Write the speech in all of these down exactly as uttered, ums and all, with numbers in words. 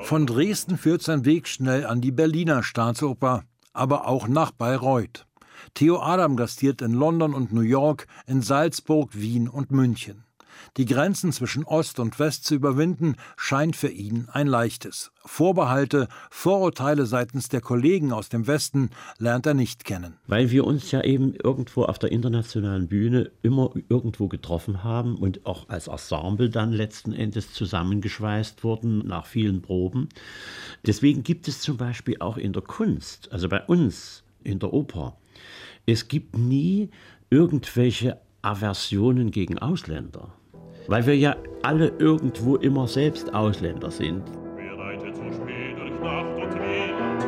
Von Dresden führt sein Weg schnell an die Berliner Staatsoper, aber auch nach Bayreuth. Theo Adam gastiert in London und New York, in Salzburg, Wien und München. Die Grenzen zwischen Ost und West zu überwinden, scheint für ihn ein leichtes. Vorbehalte, Vorurteile seitens der Kollegen aus dem Westen lernt er nicht kennen. Weil wir uns ja eben irgendwo auf der internationalen Bühne immer irgendwo getroffen haben und auch als Ensemble dann letzten Endes zusammengeschweißt wurden nach vielen Proben. Deswegen gibt es zum Beispiel auch in der Kunst, also bei uns in der Oper, es gibt nie irgendwelche Aversionen gegen Ausländer. Weil wir ja alle irgendwo immer selbst Ausländer sind. Wer reitet so spät durch Nacht und Wind?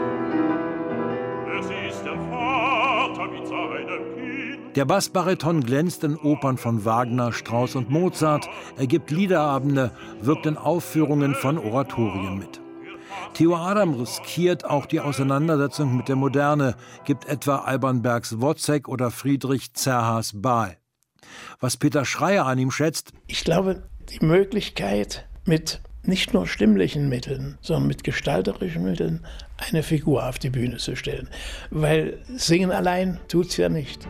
Es ist der Vater mit seinem Kind. Der Bassbariton glänzt in Opern von Wagner, Strauss und Mozart. Er gibt Liederabende, wirkt in Aufführungen von Oratorien mit. Theo Adam riskiert auch die Auseinandersetzung mit der Moderne, gibt etwa Alban Bergs Wozzeck oder Friedrich Zerhas Baal. Was Peter Schreier an ihm schätzt: Ich glaube, die Möglichkeit, mit nicht nur stimmlichen Mitteln, sondern mit gestalterischen Mitteln eine Figur auf die Bühne zu stellen. Weil singen allein tut's ja nicht.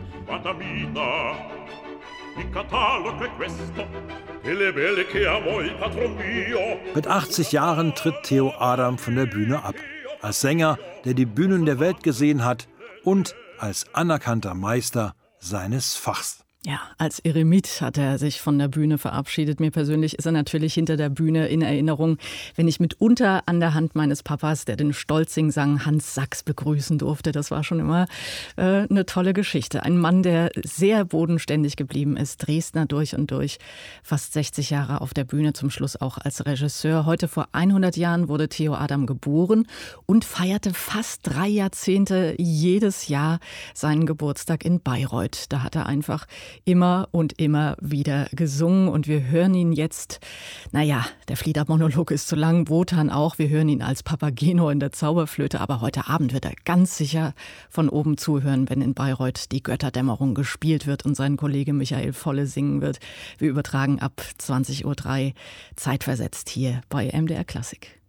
Mit achtzig Jahren tritt Theo Adam von der Bühne ab. Als Sänger, der die Bühnen der Welt gesehen hat und als anerkannter Meister seines Fachs. Ja, als Eremit hat er sich von der Bühne verabschiedet. Mir persönlich ist er natürlich hinter der Bühne in Erinnerung, wenn ich mitunter an der Hand meines Papas, der den Stolzing sang, Hans Sachs begrüßen durfte. Das war schon immer äh, eine tolle Geschichte. Ein Mann, der sehr bodenständig geblieben ist, Dresdner durch und durch, fast sechzig Jahre auf der Bühne, zum Schluss auch als Regisseur. Heute vor hundert Jahren wurde Theo Adam geboren und feierte fast drei Jahrzehnte jedes Jahr seinen Geburtstag in Bayreuth. Da hat er einfach immer und immer wieder gesungen und wir hören ihn jetzt, naja, der Flieder-Monolog ist zu lang, Wotan auch, wir hören ihn als Papageno in der Zauberflöte, aber heute Abend wird er ganz sicher von oben zuhören, wenn in Bayreuth die Götterdämmerung gespielt wird und sein Kollege Michael Volle singen wird. Wir übertragen ab zwanzig Uhr drei zeitversetzt hier bei M D R Klassik.